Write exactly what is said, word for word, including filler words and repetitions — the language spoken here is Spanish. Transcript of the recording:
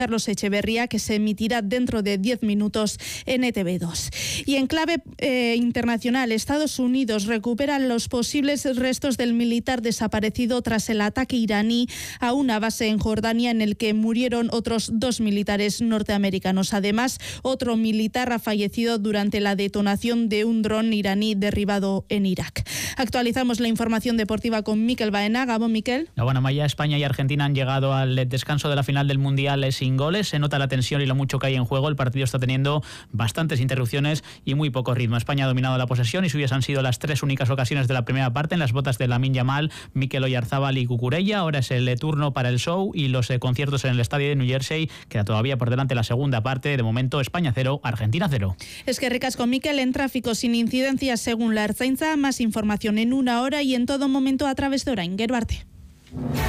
Carlos Echeverría, que se emitirá dentro de diez minutos en E T V dos. Y en clave eh, internacional, Estados Unidos recupera los posibles restos del militar desaparecido tras el ataque iraní a una base en Jordania en el que murieron otros dos militares norteamericanos. Además, otro militar ha fallecido durante la detonación de un dron iraní derribado en Irak. Actualizamos la información deportiva con Mikel Baena. Gabón, Mikel. La buena Maya, España y Argentina han llegado al descanso de la final del Mundial sin goles. Se nota la tensión y lo mucho que hay en juego. El partido está teniendo bastantes interrupciones y muy poco ritmo. España ha dominado la posesión y suyas han sido las tres únicas ocasiones de la primera parte en las botas de Lamine Yamal, Mikel Oyarzabal y Cucurella. Ahora es el turno para el show y los eh, conciertos en el estadio de New Jersey. Queda todavía por delante la segunda parte. De momento, España cero, Argentina cero. Es que ricasco, Mikel, en tráfico sin incidencias según la Ertzaintza. Más información en una hora y en todo momento a través de Orain. Gero arte.